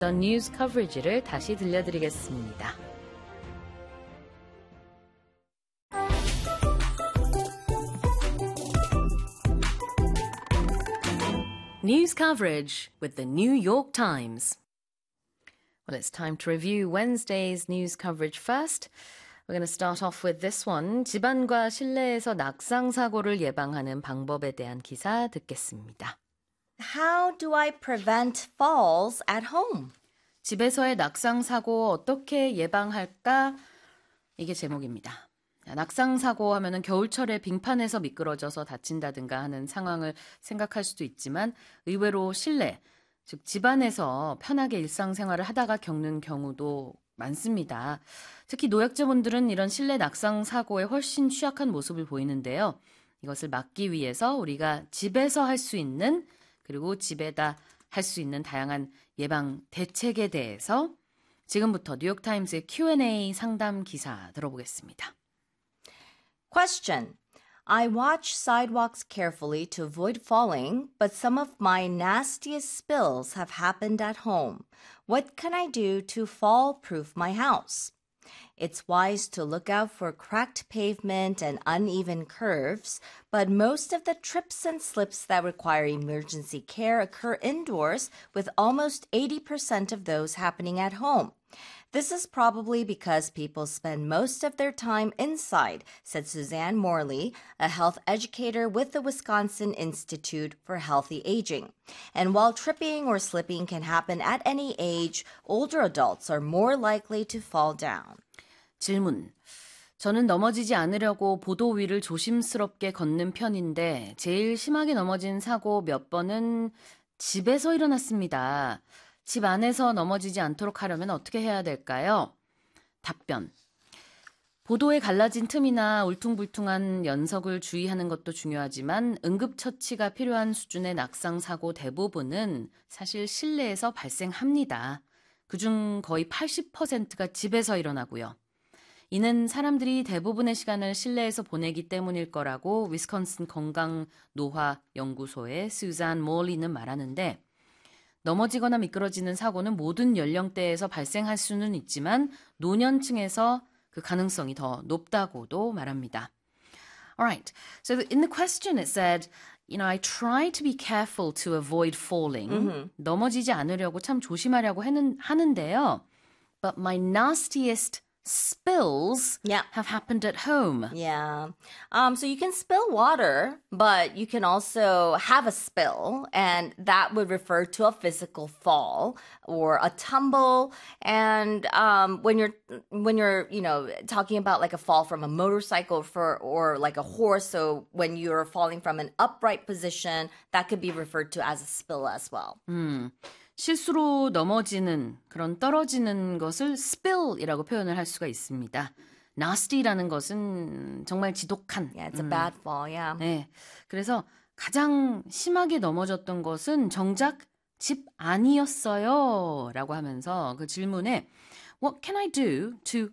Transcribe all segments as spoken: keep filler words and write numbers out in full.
어떤 뉴스 커버리지를 다시 들려드리겠습니다. News coverage with the New York Times. Well, it's time to review Wednesday's news coverage first. We're going to start off with this one. 집안과 실내에서 낙상 사고를 예방하는 방법에 대한 기사 듣겠습니다. How do I prevent falls at home? 집에서의 낙상 사고 어떻게 예방할까? 이게 제목입니다. 낙상 사고 하면은 겨울철에 빙판에서 미끄러져서 다친다든가 하는 상황을 생각할 수도 있지만 의외로 실내, 즉 집안에서 편하게 일상생활을 하다가 겪는 경우도 많습니다. 특히 노약자분들은 이런 실내 낙상 사고에 훨씬 취약한 모습을 보이는데요. 이것을 막기 위해서 우리가 집에서 할 수 있는 그리고 집에다 할 수 있는 다양한 예방 대책에 대해서 지금부터 뉴욕타임스의 큐 앤 에이 상담 기사 들어보겠습니다. Question. I watch sidewalks carefully to avoid falling, but some of my nastiest spills have happened at home. What can I do to fall-proof my house? It's wise to look out for cracked pavement and uneven curves, but most of the trips and slips that require emergency care occur indoors, with almost eighty percent of those happening at home. This is probably because people spend most of their time inside, said Suzanne Morley, a health educator with the Wisconsin Institute for Healthy Aging. And while tripping or slipping can happen at any age, older adults are more likely to fall down. 질문. 저는 넘어지지 않으려고 보도 위를 조심스럽게 걷는 편인데 제일 심하게 넘어진 사고 몇 번은 집에서 일어났습니다. 집 안에서 넘어지지 않도록 하려면 어떻게 해야 될까요? 답변. 보도에 갈라진 틈이나 울퉁불퉁한 연석을 주의하는 것도 중요하지만 응급처치가 필요한 수준의 낙상사고 대부분은 사실 실내에서 발생합니다. 그중 거의 팔십 퍼센트가 집에서 일어나고요. 이는 사람들이 대부분의 시간을 실내에서 보내기 때문일 거라고 위스콘신 건강노화연구소의 수잔 몰리는 말하는데 넘어지거나 미끄러지는 사고는 모든 연령대에서 발생할 수는 있지만 노년층에서 그 가능성이 더 높다고도 말합니다. Alright, so in the question it said, you know, I try to be careful to avoid falling. Mm-hmm. 넘어지지 않으려고 참 조심하려고 하는, 하는데요. But my nastiest spills yeah. have happened at home. Yeah. Um, so you can spill water, but you can also have a spill, and that would refer to a physical fall or a tumble. And um, when you're when you're you know talking about like a fall from a motorcycle for or like a horse, so when you're falling from an upright position, that could be referred to as a spill as well. 음. 실수로 넘어지는 그런 떨어지는 것을 spill이라고 표현을 할 수가 있습니다. nasty라는 것은 정말 지독한. Yeah, it's a bad fall, yeah. 네, 그래서 가장 심하게 넘어졌던 것은 정작 집 안이었어요 라고 하면서 그 질문에 What can I do to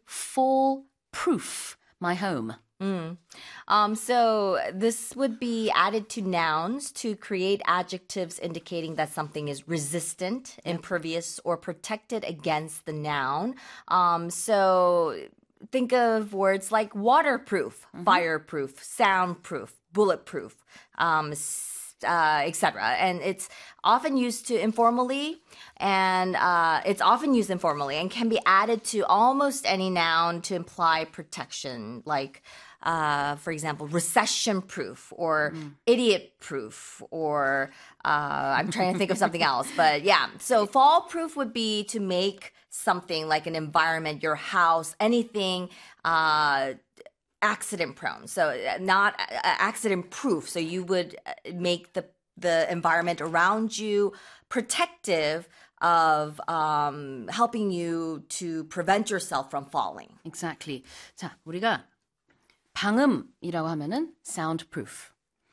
fall-proof my home? Mm. Um, so this would be added to nouns to create adjectives indicating that something is resistant, yep. impervious, or protected against the noun. Um, so think of words like waterproof, mm-hmm. fireproof, soundproof, bulletproof, um, uh, et cetera. And it's often used to informally, and uh, it's often used informally and can be added to almost any noun to imply protection, like Uh, for example, recession-proof or mm. idiot-proof or uh, I'm trying to think of something else. But yeah, so fall-proof would be to make something like an environment, your house, anything uh, accident-prone. So not uh, accident-proof. So you would make the, the environment around you protective of um, helping you to prevent yourself from falling. Exactly. 자, 우리가 방음이라고 하면은 soundproof,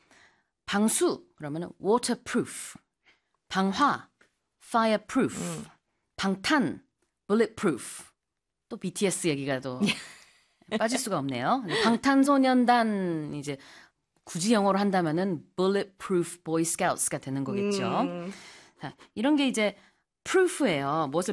방수 그러면은 waterproof, 방화 fireproof, 음. 방탄 bulletproof. 또 비티에스 얘기가 또 빠질 수가 없네요. 방탄소년단 이제 굳이 영어로 한다면은 bulletproof boy scouts가 되는 거겠죠. 음. 자, 이런 게 이제 proof예요. 무엇을